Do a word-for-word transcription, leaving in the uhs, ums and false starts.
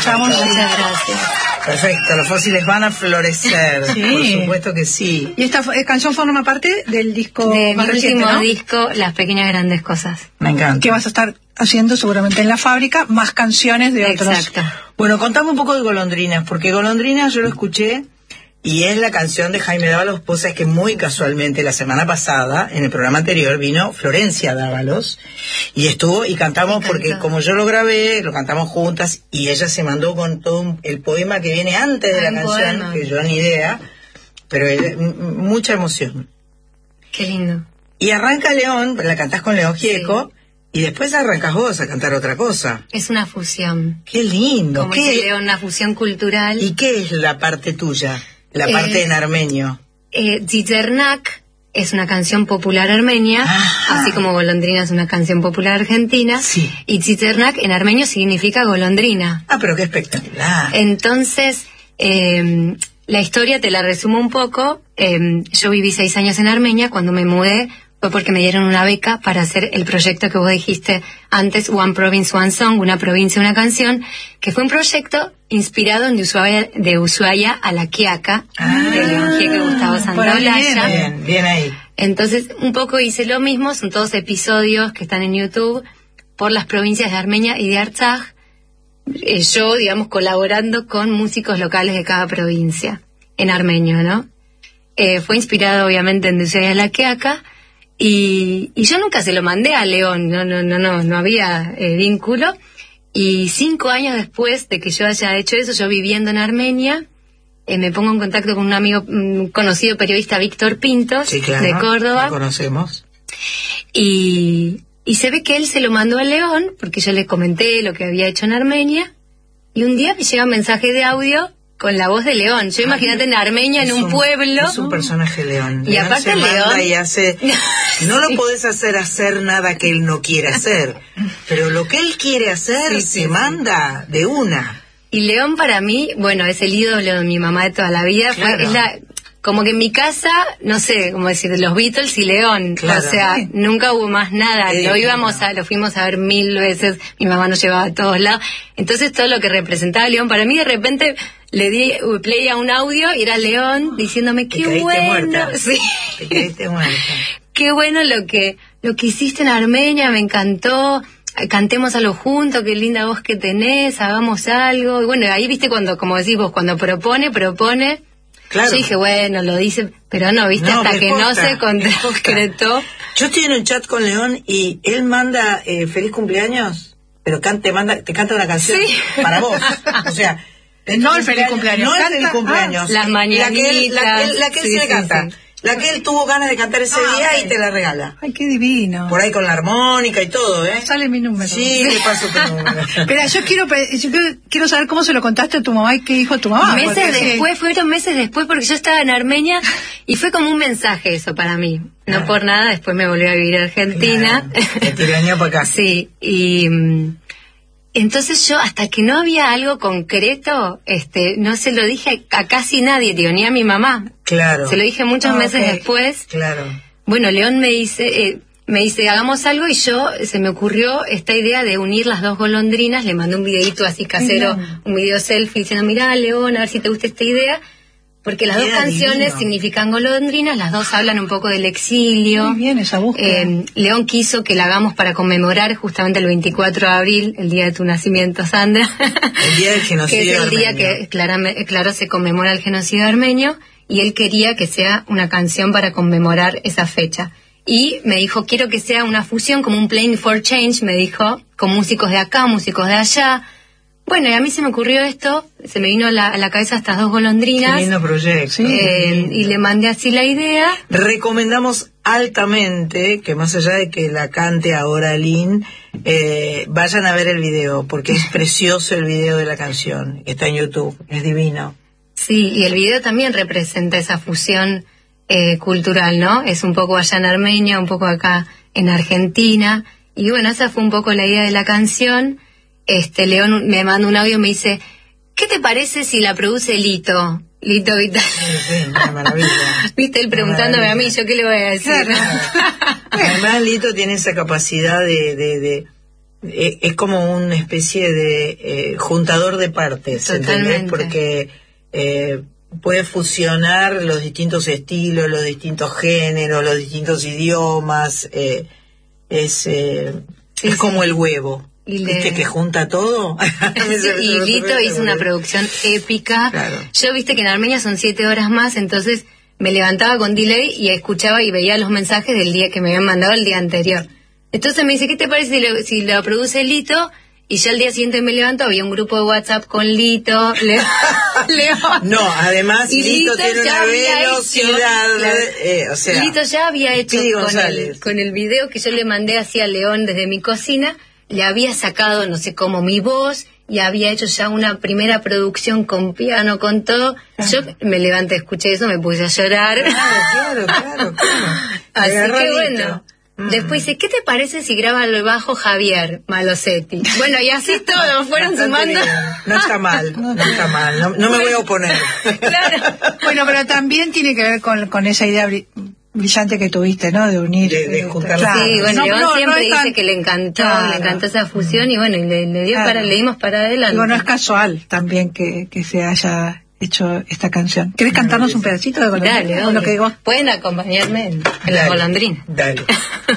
escuchamos. Muchas gracias. Perfecto, los fósiles van a florecer. Sí. Por supuesto que sí. Y esta eh, canción forma parte del disco de más mi reciente, último ¿no? disco, Las Pequeñas Grandes Cosas. Me encanta. Que vas a estar haciendo seguramente en la fábrica más canciones de otros. Exacto. Bueno, contame un poco de Golondrinas, porque Golondrinas yo lo escuché y es la canción de Jaime Dávalos. Vos sabés que muy casualmente la semana pasada, en el programa anterior, vino Florencia Dávalos y estuvo y cantamos porque como yo lo grabé, lo cantamos juntas y ella se mandó con todo un, el poema que viene antes de Ay, la canción, poema. que yo ni idea, pero ella, m- mucha emoción. Qué lindo. Y arranca León, la cantás con León Gieco, y después arrancas vos a cantar otra cosa. Es una fusión. Qué lindo. Como ¿Qué? dice León, una fusión cultural. ¿Y qué es la parte tuya? La Eh, parte en armenio. Eh, Titernak es una canción popular armenia, Ajá. así como Golondrina es una canción popular argentina. Sí. Y Titernak en armenio significa golondrina. Ah, pero qué espectacular. Entonces, eh, la historia te la resumo un poco. Eh, yo viví seis años en Armenia. Cuando me mudé fue porque me dieron una beca para hacer el proyecto que vos dijiste antes, One Province, One Song, una provincia, una canción, que fue un proyecto inspirado en de Ushuaia, de Ushuaia a La Quiaca, Ah, de León Gieco y Gustavo por ahí Santaolalla. Bien, bien ahí. Entonces, un poco hice lo mismo, son todos episodios que están en YouTube por las provincias de Armenia y de Artsaj. Eh, yo, digamos, colaborando con músicos locales de cada provincia, en armenio, ¿no? Eh, fue inspirado, obviamente, en Ushuaia La Quiaca, y, y yo nunca se lo mandé a León, no, no, no, no, no había eh, vínculo. Y cinco años después de que yo haya hecho eso, yo viviendo en Armenia, eh, me pongo en contacto con un amigo, un conocido periodista, Víctor Pintos, Sí, claro. de Córdoba. Lo conocemos. Y, y se ve que él se lo mandó a León, porque yo le comenté lo que había hecho en Armenia, y un día me llega un mensaje de audio con la voz de León. Yo imagínate en Armenia, en Es un, pueblo. Es un personaje León. Y León aparte se manda León- y hace... No lo podés hacer hacer nada que él no quiere hacer, pero lo que él quiere hacer Sí, se sí, sí. manda de una. Y León para mí, bueno, es el ídolo de mi mamá de toda la vida. Claro. Fue, es la, como que en mi casa, no sé, como decir, los Beatles y León. Claro. O sea, Sí. nunca hubo más nada. Sí, lo íbamos claro. a, lo fuimos a ver mil veces. Mi mamá nos llevaba a todos lados. Entonces todo lo que representaba León, para mí de repente le di uh, play a un audio y era León diciéndome Te qué caíste bueno. muerta. Sí. Te caíste muerta. Qué bueno lo que lo que hiciste en Armenia, me encantó. Cantemos algo juntos, qué linda voz que tenés, hagamos algo. Y bueno, ahí viste cuando, como decís vos, cuando propone, propone. Claro. Yo dije, bueno, lo dice, pero no, viste, No, hasta me que consta, no se me concretó. Yo estoy en un chat con León y él manda eh, feliz cumpleaños, pero can, te manda te canta una canción Sí. para vos. O sea, No el feliz cumpleaños. No el Canta- feliz cumpleaños. ah, las La que él, la que él, mañanitas. la que él Sí, se le sí, canta. sí. La que él tuvo ganas de cantar ese Ah, día ok. y te la regala. Ay, qué divino. Por ahí con la armónica y todo, ¿eh? Sale mi número. Sí, le paso tu número. Pero yo quiero, pe- yo quiero, quiero saber cómo se lo contaste a tu mamá y qué dijo tu mamá. meses porque- después, fueron meses después, porque yo estaba en Armenia y fue como un mensaje eso para mí. No Ah. por nada, después me volví a vivir a Argentina. Claro, te tirañó para acá. Sí, y mm, entonces yo hasta que no había algo concreto, este, no se lo dije a casi nadie, digo, ni a mi mamá. Claro. Se lo dije muchos Ah, meses ok. después. Claro. Bueno, León me dice, eh, me dice, hagamos algo, y yo, se me ocurrió esta idea de unir las dos golondrinas. Le mandé un videito así casero, Bien. un video selfie, diciendo, mirá, León, a ver si te gusta esta idea. Porque las dos Queda canciones divino. significan golondrinas, las dos hablan un poco del exilio. Muy bien esa búsqueda. Eh, León quiso que la hagamos para conmemorar justamente el veinticuatro de abril, el día de tu nacimiento, Sandra. El día del genocidio que es el día armenio. que, claramente, claro, se conmemora el genocidio armenio, y él quería que sea una canción para conmemorar esa fecha. Y me dijo, quiero que sea una fusión, como un Playing for Change, me dijo, con músicos de acá, músicos de allá. Bueno, y a mí se me ocurrió esto, se me vino a la, a la cabeza estas dos golondrinas. Qué lindo proyecto. Sí. eh, y le mandé así la idea. Recomendamos altamente que más allá de que la cante ahora Lynn, eh, vayan a ver el video, porque es precioso el video de la canción. Está en YouTube, es divino. Sí, y el video también representa esa fusión eh, cultural, ¿no? Es un poco allá en Armenia, un poco acá en Argentina. Y bueno, esa fue un poco la idea de la canción. Este, León me manda un audio y me dice, ¿qué te parece si la produce Lito? Lito Vital. Sí, sí, una maravilla. Viste, él preguntándome a mí, ¿yo qué le voy a decir? Además, Lito tiene esa capacidad de, de, de, eh, es como una especie de eh, juntador de partes, ¿entendés? Porque eh, puede fusionar los distintos estilos, los distintos géneros, los distintos idiomas. Eh, es eh, sí, es sí. como el huevo. Y ¿Viste le... que junta todo? Sí, y Lito hizo una producción épica. Claro. Yo viste que en Armenia son siete horas más, entonces me levantaba con delay y escuchaba y veía los mensajes del día que me habían mandado el día anterior. Entonces me dice, ¿qué te parece si lo, si lo produce Lito? Y yo al día siguiente me levanto, había un grupo de WhatsApp con Lito, Le... León. No, además Y Lito, Lito tiene ya una había velocidad, hecho, claro. eh, o sea... Lito ya había hecho Pidi con González. el, con el video que yo le mandé hacia León desde mi cocina, le había sacado, no sé cómo, mi voz, y había hecho ya una primera producción con piano, con todo. Ajá. Yo me levanté, escuché eso, me puse a llorar. Claro, claro, claro, claro. Así Agarró que Lito. bueno. Mm. Después dice, ¿qué te parece si graba el bajo Javier Malosetti? Bueno, y así todos fueron Bastante sumando. bien. No está mal, no está mal, no, no me voy a oponer. Claro. Bueno, pero también tiene que ver con, con esa idea bri- brillante que tuviste, ¿no? De unir. De- de eh, juntar claro. Sí, bueno, No, León no, siempre no es dice tan- que le encantó, Claro. le encantó esa fusión y bueno, y le, le dio Claro. para, le dimos para adelante. Digo, no es casual también que, que se haya hecho esta canción. ¿Querés cantarnos un pedacito de Golondrina? Dale, O lo que digo. pueden acompañarme en, en las Dale, golondrinas. Dale.